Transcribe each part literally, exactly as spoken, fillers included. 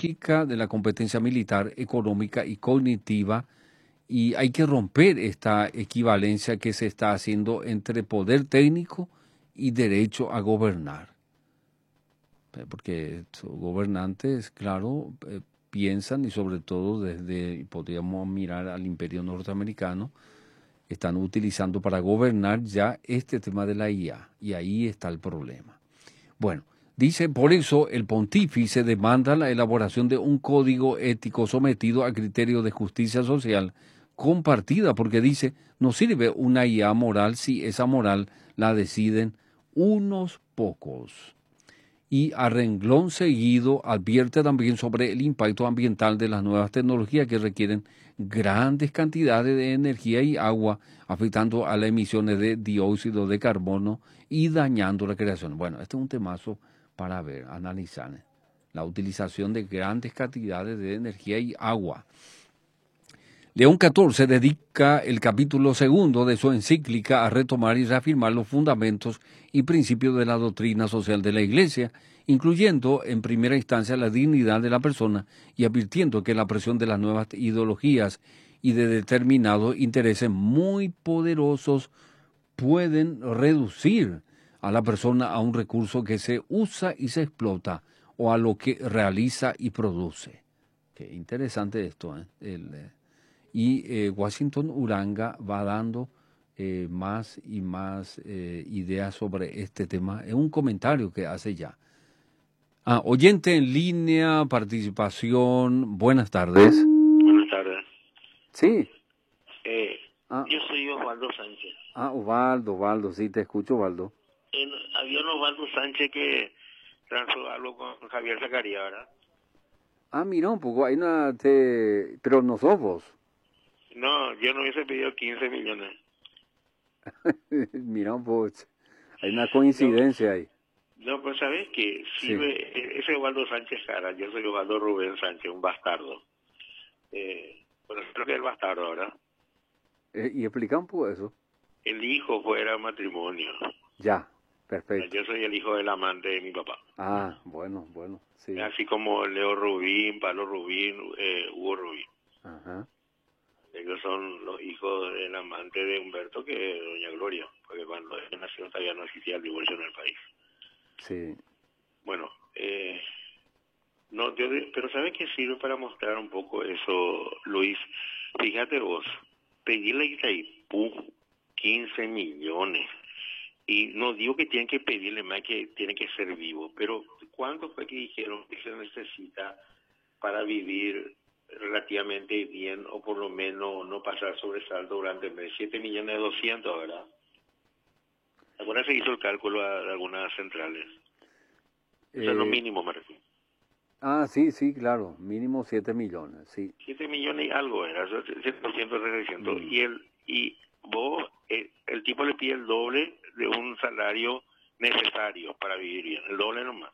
lógica de la competencia militar, económica y cognitiva, y hay que romper esta equivalencia que se está haciendo entre poder técnico y derecho a gobernar. Porque los gobernantes, claro, eh, piensan, y sobre todo desde, podríamos mirar al imperio norteamericano, están utilizando para gobernar ya este tema de la I A, y ahí está el problema. Bueno, dice, por eso el pontífice demanda la elaboración de un código ético sometido a criterios de justicia social compartida, porque dice, no sirve una I A moral si esa moral la deciden unos pocos. Y a renglón seguido advierte también sobre el impacto ambiental de las nuevas tecnologías que requieren grandes cantidades de energía y agua, afectando a las emisiones de dióxido de carbono y dañando la creación. Bueno, este es un temazo para ver, analizar. ¿eh? La utilización de grandes cantidades de energía y agua. León catorce dedica el capítulo segundo de su encíclica a retomar y reafirmar los fundamentos y principios de la doctrina social de la Iglesia, incluyendo en primera instancia la dignidad de la persona y advirtiendo que la presión de las nuevas ideologías y de determinados intereses muy poderosos pueden reducir a la persona a un recurso que se usa y se explota o a lo que realiza y produce. Qué interesante esto, ¿eh? El, eh, Y eh, Washington Uranga va dando eh, más y más eh, ideas sobre este tema. Es un comentario que hace ya. Ah, oyente en línea, participación. Buenas tardes. Buenas tardes. Sí. Eh, Ah, yo soy Osvaldo Sánchez. ah, Osvaldo, Osvaldo, sí, te escucho, Osvaldo. En, había un Osvaldo Sánchez que transó algo con Javier Zacarías, ¿verdad? Ah, mira un poco, hay una... Te... Pero no sos vos. No, yo no hubiese pedido quince millones. Mira un poco, hay una No, coincidencia ahí. no, pues sabes que Sí. sirve, ese Osvaldo Sánchez Cara, yo soy Osvaldo Rubén Sánchez, un bastardo. Eh, bueno, creo que es el bastardo, ¿verdad? Eh, y explica un poco eso. El hijo fuera matrimonio. Ya, perfecto. Yo soy el hijo del amante de mi papá. Ah, bueno, bueno, sí. Así como Leo Rubín, Pablo Rubín, eh, Hugo Rubín. Ajá. Ellos son los hijos del amante de Humberto, que es doña Gloria, porque cuando ella nació todavía no existía el divorcio en el país. Sí. Bueno, eh, no, yo de- pero ¿sabes qué sirve para mostrar un poco eso, Luis? Fíjate vos, pedirle a Itaipú quince millones, y no digo que tienen que pedirle más, que tiene que ser vivo, pero ¿cuánto fue que dijeron que se necesita para vivir relativamente bien, o por lo menos no pasar sobresalto durante el mes? siete millones doscientos, ¿verdad? Ahora se hizo el cálculo a, a algunas centrales. Eso es lo Eh, mínimo, me refiero. ah, sí, sí, claro, mínimo siete millones, sí. siete millones y algo era, eso es cien por ciento de regresión. Mm. Y, el, y vos, el, el tipo le pide el doble de un salario necesario para vivir bien, el doble nomás.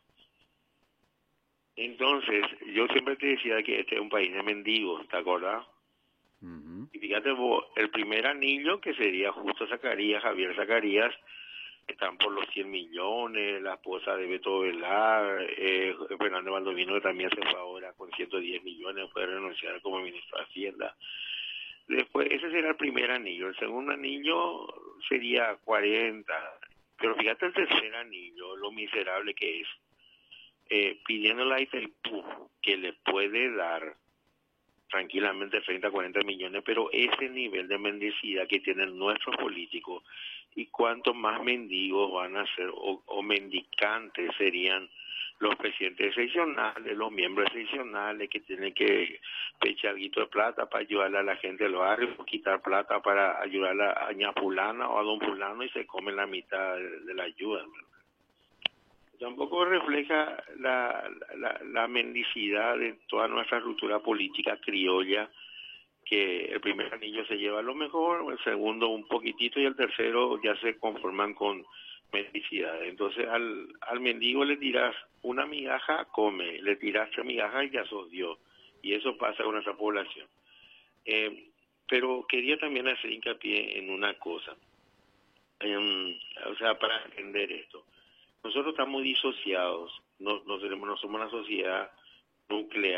Entonces, yo siempre te decía que este es un país de mendigos, ¿te acordás? Uh-huh. Y fíjate vos, el primer anillo, que sería justo Zacarías, Javier Zacarías, están por los cien millones, la esposa de Beto Velar, eh, Fernando Baldovino, que también se fue ahora con ciento diez millones, puede renunciar como ministro de Hacienda. Después, ese será el primer anillo. El segundo anillo sería cuarenta. Pero fíjate el tercer anillo, lo miserable que es. Eh, pidiéndole a Itaipú que le puede dar tranquilamente treinta, cuarenta millones, pero ese nivel de mendicidad que tienen nuestros políticos, y cuánto más mendigos van a ser, o, o mendicantes serían los presidentes seccionales, los miembros seccionales que tienen que echar algo de plata para ayudarle a la gente del barrio, quitar plata para ayudar a, a ña fulana o a don fulano, y se comen la mitad de, de la ayuda, ¿verdad? Tampoco refleja la, la, la mendicidad de toda nuestra ruptura política criolla, que el primer anillo se lleva lo mejor, el segundo un poquitito y el tercero ya se conforman con mendicidad. Entonces al, al mendigo le tiras una migaja, come, le tiras tres migajas y ya sos Dios. Y eso pasa con nuestra población. Eh, pero quería también hacer hincapié en una cosa, eh, o sea, para entender esto. Nosotros estamos disociados, no, no, tenemos, no somos una sociedad nuclear.